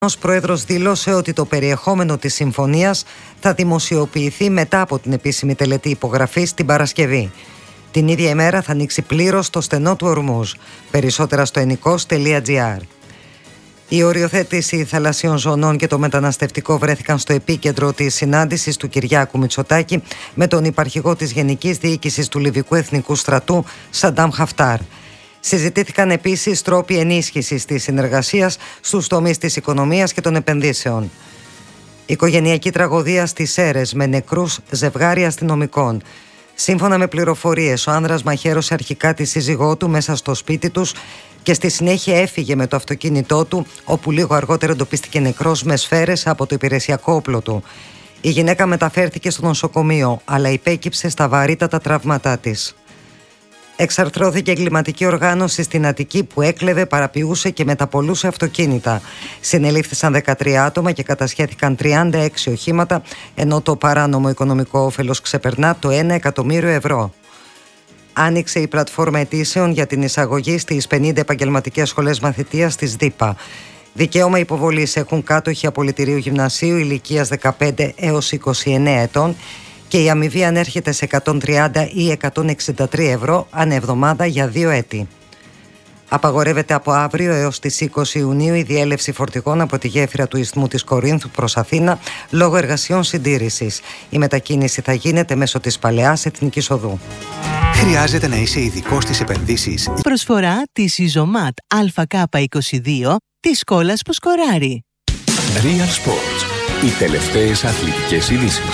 Ο πρόεδρος δήλωσε ότι το περιεχόμενο της συμφωνίας θα δημοσιοποιηθεί μετά από την επίσημη τελετή υπογραφής την Παρασκευή. Την ίδια ημέρα θα ανοίξει πλήρως το στενό του Ορμούζ. Περισσότερα στο ενικός.gr. Η οριοθέτηση θαλασσίων ζωνών και το μεταναστευτικό βρέθηκαν στο επίκεντρο της συνάντησης του Κυριάκου Μητσοτάκη με τον υπαρχηγό της Γενικής Διοίκησης του Λιβικού Εθνικού Στρατού, Σαντάμ Χαφτάρ. Συζητήθηκαν επίσης τρόποι ενίσχυσης της συνεργασίας στους τομείς της οικονομίας και των επενδύσεων. Οικογενειακή τραγωδία στις Σέρρες με νεκρούς ζευγάρι αστυνομικών. Σύμφωνα με πληροφορίες, ο άνδρας μαχαίρωσε αρχικά τη σύζυγό του μέσα στο σπίτι τους και στη συνέχεια έφυγε με το αυτοκίνητό του, όπου λίγο αργότερα εντοπίστηκε νεκρός με σφαίρες από το υπηρεσιακό όπλο του. Η γυναίκα μεταφέρθηκε στο νοσοκομείο, αλλά υπέκυψε στα βαρύτατα τραύματά της. Εξαρθρώθηκε εγκληματική οργάνωση στην Αττική που έκλεβε, παραποιούσε και μεταπολούσε αυτοκίνητα. Συνελήφθησαν 13 άτομα και κατασχέθηκαν 36 οχήματα, ενώ το παράνομο οικονομικό όφελος ξεπερνά το 1 εκατομμύριο ευρώ. Άνοιξε η πλατφόρμα αιτήσεων για την εισαγωγή στις 50 επαγγελματικές σχολές μαθητείας της ΔΥΠΑ. Δικαίωμα υποβολής έχουν κάτοχοι απολυτηρίου γυμνασίου ηλικίας 15 έως 29 ετών και η αμοιβή ανέρχεται σε 130 ή 163 ευρώ ανά εβδομάδα για 2 έτη. Απαγορεύεται από αύριο έως τις 20 Ιουνίου η διέλευση φορτηγών από τη γέφυρα του Ισθμού της Κορίνθου προς Αθήνα λόγω εργασιών συντήρησης. Η μετακίνηση θα γίνεται μέσω της Παλαιάς Εθνικής Οδού. Χρειάζεται να είσαι ειδικός στις επενδύσεις. Προσφορά της Ιζωμάτ ΑΚ22 της Σκόλας που σκοράρει. Real Sports. Οι τελευταίες αθλητικές ειδήσεις.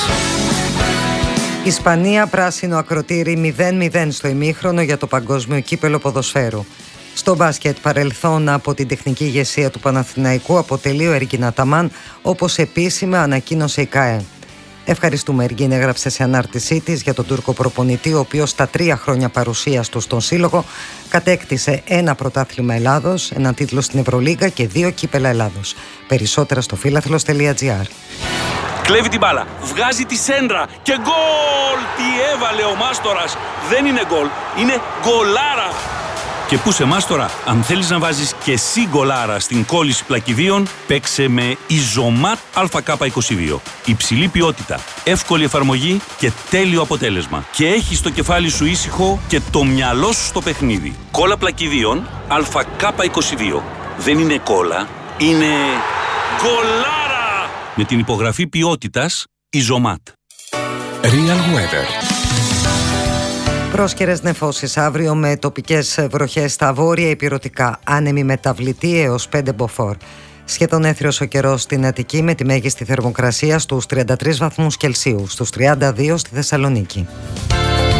Ισπανία, πράσινο ακροτήρι 0-0 στο ημίχρονο για το Παγκόσμιο Κύπελλο Ποδοσφαίρου. Στο μπάσκετ, παρελθόν από την τεχνική ηγεσία του Παναθηναϊκού αποτελεί ο Εργκίν Αταμάν, όπως επίσημα ανακοίνωσε η ΚΑΕ. Ευχαριστούμε, Εργκίν, έγραψε σε ανάρτησή της για τον Τούρκο προπονητή, ο οποίος στα 3 χρόνια παρουσίας του στον σύλλογο κατέκτησε 1 πρωτάθλημα Ελλάδος, 1 τίτλο στην Ευρωλίγκα και 2 κύπελα Ελλάδος. Περισσότερα στο φίλαθλος.gr. Κλέβει την μπάλα, βγάζει τη σέντρα και γκολ! Τι έβαλε ο Μάστορας! Δεν είναι γκολ, είναι γκολάρα! Και πού σε Μάστορα, αν θέλεις να βάζεις και εσύ γκολάρα στην κόλληση πλακιδίων, παίξε με Ιζωμάτ ΑΚ22. Υψηλή ποιότητα, εύκολη εφαρμογή και τέλειο αποτέλεσμα. Και έχεις το κεφάλι σου ήσυχο και το μυαλό σου στο παιχνίδι. Κόλλα πλακιδίων ΑΚ22. Δεν είναι κόλλα, είναι γκολάρα! Με την υπογραφή ποιότητας Ιζωμάτ. Real Weather. Πρόσκαιρες νεφώσεις αύριο με τοπικές βροχές στα βόρεια ηπειρωτικά. Άνεμη μεταβλητή έως 5 μποφόρ. Σχεδόν έθριος ο καιρός στην Αττική με τη μέγιστη θερμοκρασία στους 33 βαθμούς Κελσίου, στους 32 στη Θεσσαλονίκη.